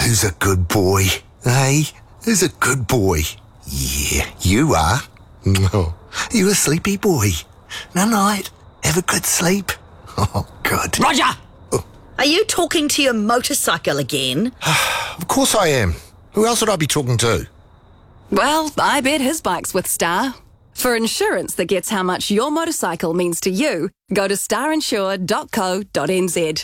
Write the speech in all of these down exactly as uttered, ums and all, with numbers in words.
Who's a good boy? Hey, who's a good boy? Yeah, you are. Oh, you a sleepy boy. Night-night. Have a good sleep. Oh, good. Roger! Oh. Are you talking to your motorcycle again? Of course I am. Who else would I be talking to? Well, I bet his bike's with Star. For insurance that gets how much your motorcycle means to you, go to star insure dot co dot n z.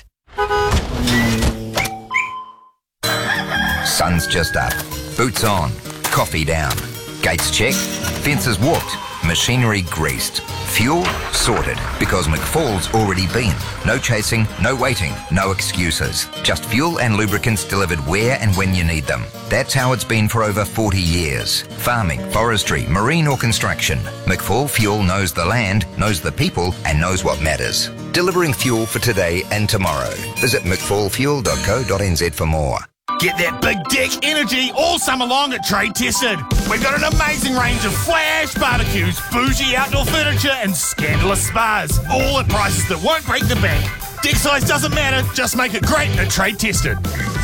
Sun's just up. Boots on. Coffee down. Gates checked. Fences walked. Machinery greased. Fuel sorted, because McFall's already been. No chasing, no waiting, no excuses. Just fuel and lubricants delivered where and when you need them. That's how it's been for over forty years. Farming, forestry, marine or construction. McFall Fuel knows the land, knows the people and knows what matters. Delivering fuel for today and tomorrow. Visit mcfall fuel dot co dot n z for more. Get that big dick energy all summer long at Trade Tested. We've got an amazing range of flash barbecues, bougie outdoor furniture and scandalous spas, all at prices that won't break the bank. Dick size doesn't matter, just make it great at Trade Tested.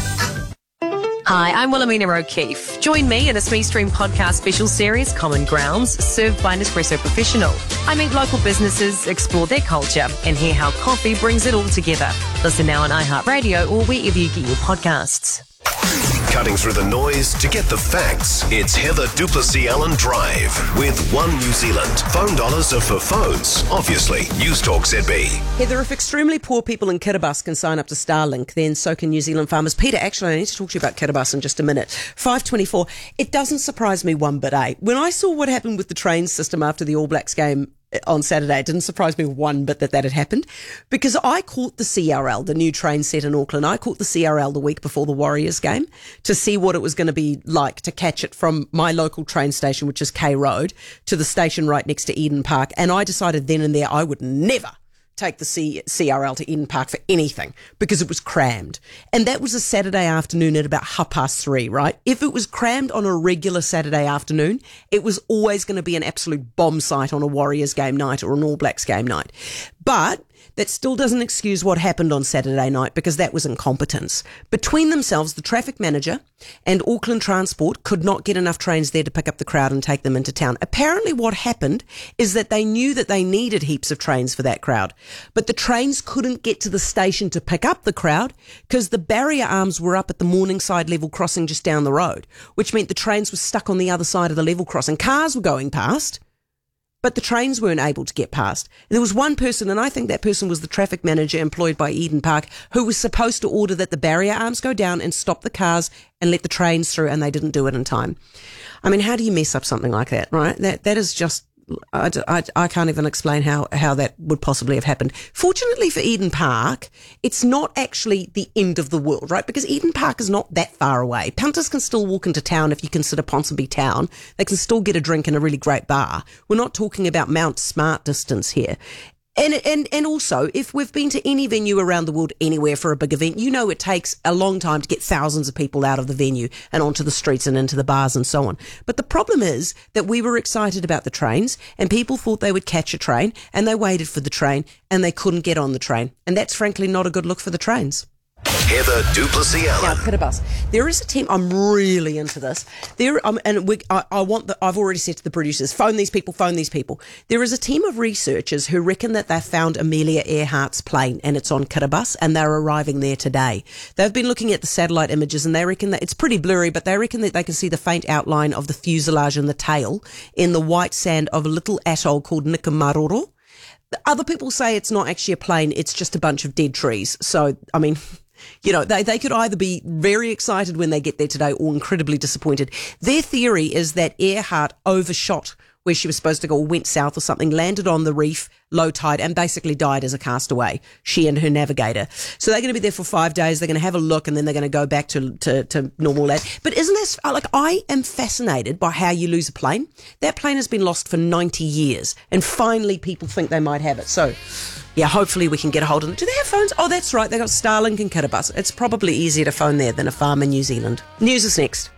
Hi, I'm Wilhelmina O'Keefe. Join me in the Smee Stream podcast special series, Common Grounds, served by Nespresso Professional. I meet local businesses, explore their culture, and hear how coffee brings it all together. Listen now on iHeartRadio or wherever you get your podcasts. Cutting through the noise to get the facts, it's Heather Duplessis Allen Drive with One New Zealand. Phone dollars are for phones, obviously. News Talk Z B. Heather, if extremely poor people in Kiribati can sign up to Starlink, then so can New Zealand farmers. Peter, actually, I need to talk to you about Kiribati in just a minute. five twenty-four. It doesn't surprise me one bit, eh? When I saw what happened with the train system after the All Blacks game on Saturday, it didn't surprise me one bit that that had happened, because I caught the C R L, the new train set in Auckland. I caught the C R L the week before the Warriors game to see what it was going to be like to catch it from my local train station, which is K Road, to the station right next to Eden Park. And I decided then and there I would never take the C- CRL to Eden Park for anything because it was crammed. And that was a Saturday afternoon at about half past three, right? If it was crammed on a regular Saturday afternoon, it was always going to be an absolute bomb site on a Warriors game night or an All Blacks game night. But that still doesn't excuse what happened on Saturday night, because that was incompetence. Between themselves, the traffic manager and Auckland Transport could not get enough trains there to pick up the crowd and take them into town. Apparently what happened is that they knew that they needed heaps of trains for that crowd, but the trains couldn't get to the station to pick up the crowd because the barrier arms were up at the Morningside level crossing just down the road, which meant the trains were stuck on the other side of the level crossing. Cars were going past, but the trains weren't able to get past. There was one person, and I think that person was the traffic manager employed by Eden Park, who was supposed to order that the barrier arms go down and stop the cars and let the trains through, and they didn't do it in time. I mean, how do you mess up something like that, right? That That is just... I, I, I can't even explain how, how that would possibly have happened. Fortunately for Eden Park, it's not actually the end of the world, right? Because Eden Park is not that far away. Punters can still walk into town if you consider Ponsonby town. They can still get a drink in a really great bar. We're not talking about Mount Smart distance here. And, and, and also, if we've been to any venue around the world anywhere for a big event, you know it takes a long time to get thousands of people out of the venue and onto the streets and into the bars and so on. But the problem is that we were excited about the trains and people thought they would catch a train and they waited for the train and they couldn't get on the train. And that's frankly not a good look for the trains. Heather Duplessis Allen. Now, Kiribati. There is a team. I'm really into this. There, um, and we, I, I want the. I've already said to the producers, phone these people, phone these people. There is a team of researchers who reckon that they've found Amelia Earhart's plane, and it's on Kiribati, and they're arriving there today. They've been looking at the satellite images, and they reckon that it's pretty blurry, but they reckon that they can see the faint outline of the fuselage and the tail in the white sand of a little atoll called Nikumaroro. Other people say it's not actually a plane; it's just a bunch of dead trees. So, I mean. You know, they, they could either be very excited when they get there today or incredibly disappointed. Their theory is that Earhart overshot where she was supposed to go, or went south or something, landed on the reef, low tide, and basically died as a castaway, she and her navigator. So they're going to be there for five days. They're going to have a look, and then they're going to go back to, to, to normal land. But isn't this, like, I am fascinated by how you lose a plane. That plane has been lost for ninety years, and finally people think they might have it. So, yeah, hopefully we can get a hold of them. Do they have phones? Oh, that's right. They got Starlink in Kiribati. It's probably easier to phone there than a farm in New Zealand. News is next.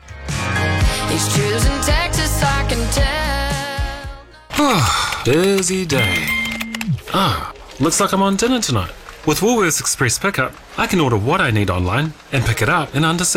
He's choosing Texas, I can tell. Busy day. Ah, looks like I'm on dinner tonight. With Woolworths Express Pickup, I can order what I need online and pick it up in under